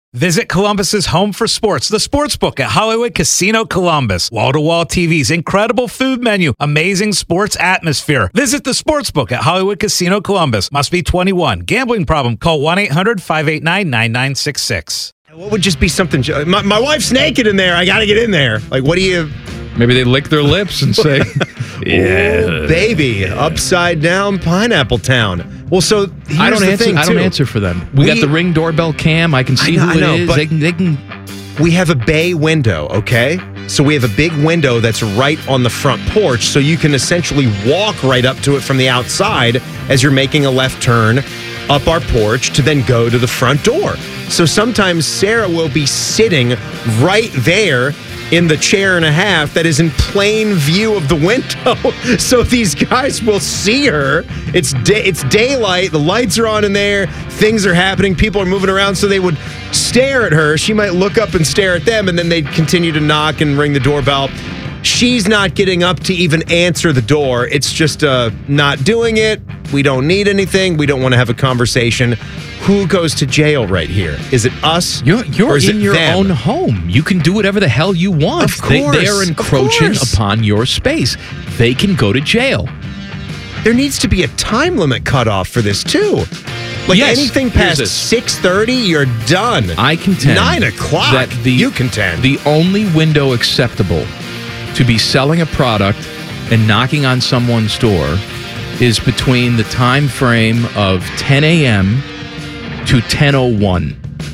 Visit Columbus's home for sports, the Sportsbook at Hollywood Casino Columbus. Wall-to-wall TVs, incredible food menu, amazing sports atmosphere. Visit the Sportsbook at Hollywood Casino Columbus. Must be 21. Gambling problem? Call 1-800-589-9966. What would just be something? My wife's naked in there. I got to get in there. Like, what do you? Maybe they lick their lips and say, "Yeah, oh, baby, upside down pineapple town." Well, so here's I don't the answer. thing, I don't too. answer for them. We got the Ring doorbell cam. I can see who it is. But They can. We have a bay window. Okay, so we have a big window that's right on the front porch, so you can essentially walk right up to it from the outside as you're making a left turn up our porch to then go to the front door. So sometimes Sarah will be sitting right there in the chair and a half that is in plain view of the window. So these guys will see her. It's daylight. The lights are on in there. Things are happening. People are moving around. So they would stare at her. She might look up and stare at them, and then they'd continue to knock and ring the doorbell. She's not getting up to even answer the door. It's just not doing it. We don't need anything. We don't want to have a conversation. Who goes to jail right here? Is it us? You're in your them? own home. You can do whatever the hell you want. Of course. They are encroaching upon your space. They can go to jail. There needs to be a time limit cutoff for this, too. Like, yes, anything past 6:30, you're done. I contend 9 o'clock, that you contend. The only window acceptable to be selling a product and knocking on someone's door is between the time frame of 10 a.m. to 10:01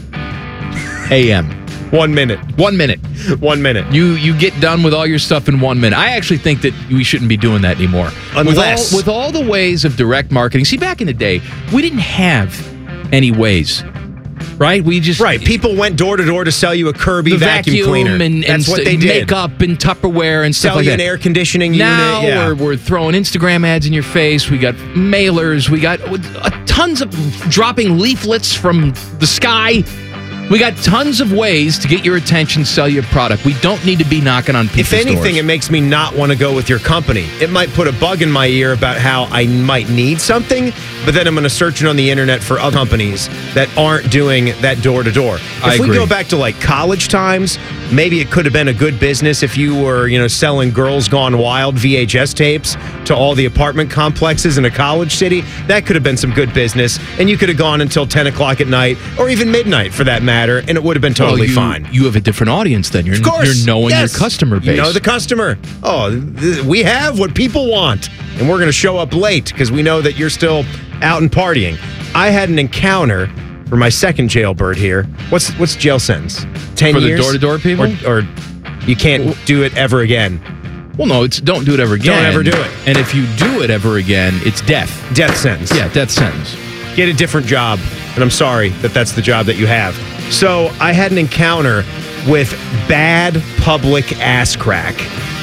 a.m. 1 minute. 1 minute. 1 minute. You get done with all your stuff in 1 minute. I actually think that we shouldn't be doing that anymore. Unless with all the ways of direct marketing. See, back in the day, we didn't have any ways. Right? People went door to door to sell you a Kirby the vacuum cleaner. And that's what they did. Makeup and Tupperware and stuff sell like you that. An air conditioning unit. Now we're throwing Instagram ads in your face. We got mailers. We got tons of dropping leaflets from the sky. We got tons of ways to get your attention, sell your product. We don't need to be knocking on people's doors. If anything, it makes me not want to go with your company. It might put a bug in my ear about how I might need something, but then I'm going to search it on the internet for other companies that aren't doing that door-to-door. If we go back to like college times, maybe it could have been a good business if you were, selling Girls Gone Wild VHS tapes to all the apartment complexes in a college city. That could have been some good business, and you could have gone until 10 o'clock at night, or even midnight for that matter. And it would have been totally fine. You have a different audience then. You're knowing your customer base. You know the customer. We have what people want. And we're going to show up late because we know that you're still out and partying. I had an encounter for my second jailbird here. What's jail sentence? 10 for years? For the door-to-door people? Or you can't do it ever again. Well, no, it's don't do it ever again. Don't ever do it. And if you do it ever again, it's death. Death sentence. Yeah, death sentence. Get a different job. And I'm sorry that that's the job that you have. So I had an encounter with Bad Public Ass Crack.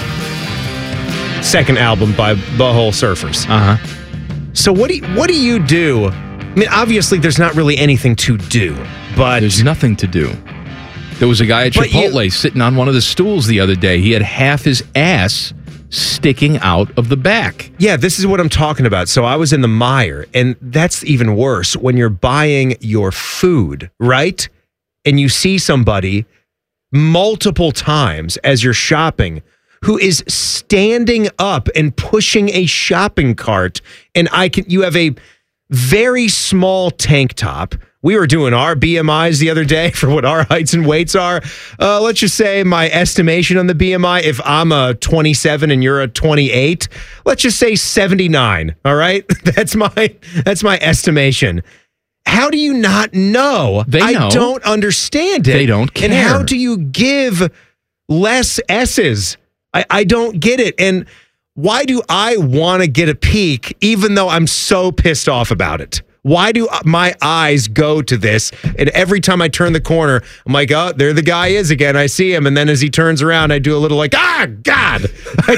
Second album by Butthole Surfers. Uh-huh. So what do you do? I mean, obviously there's not really anything to do, but there's nothing to do. There was a guy at Chipotle sitting on one of the stools the other day. He had half his ass sticking out of the back. Yeah, this is what I'm talking about. So I was in the Meijer, and that's even worse when you're buying your food, right? And you see somebody multiple times as you're shopping who is standing up and pushing a shopping cart, and you have a very small tank top. We were doing our BMIs the other day for what our heights and weights are. Let's just say my estimation on the BMI, if I'm a 27 and you're a 28, let's just say 79. All right, that's my estimation. How do you not know? They know. I don't understand it. They don't care. And how do you give less S's? I don't get it. And why do I want to get a peek even though I'm so pissed off about it? Why do my eyes go to this? And every time I turn the corner, I'm like, oh, there the guy is again. I see him. And then as he turns around, I do a little like, ah, God. I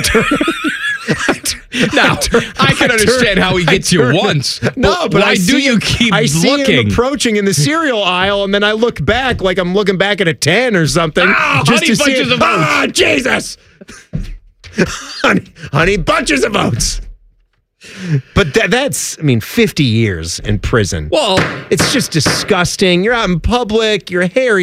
can understand how he gets you once. No, but why do you keep I see looking? him approaching in the cereal aisle, and then I look back like I'm looking back at a 10 or something. Oh, just honey to bunches see of oats. Oh, Jesus. honey bunches of oats. But that's, 50 years in prison. Well, it's just disgusting. You're out in public, you're hairy.